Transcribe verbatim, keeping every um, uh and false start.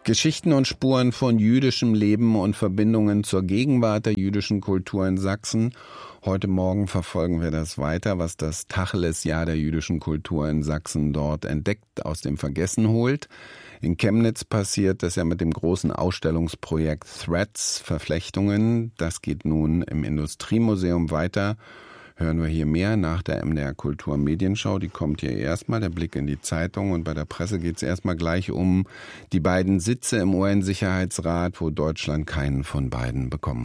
Geschichten und Spuren von jüdischem Leben und Verbindungen zur Gegenwart der jüdischen Kultur in Sachsen. Heute Morgen verfolgen wir das weiter, was das Tacheles-Jahr der jüdischen Kultur in Sachsen dort entdeckt, aus dem Vergessen holt. In Chemnitz passiert das ja mit dem großen Ausstellungsprojekt Threads, Verflechtungen. Das geht nun im Industriemuseum weiter. Hören wir hier mehr nach der M D R Kultur Medienschau. Die kommt hier erstmal, der Blick in die Zeitung. Und bei der Presse geht es erstmal gleich um die beiden Sitze im U N-Sicherheitsrat, wo Deutschland keinen von beiden bekommen